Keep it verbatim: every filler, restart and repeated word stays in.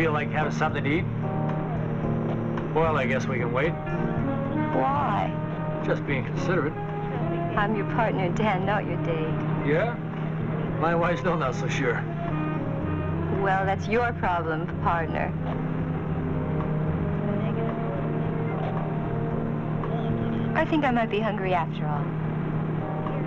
feel like having something to eat? Well, I guess we can wait. Why? Just being considerate. I'm your partner, Dan, not your date. Yeah? My wife's still not so sure. Well, that's your problem, partner. I think I might be hungry after all.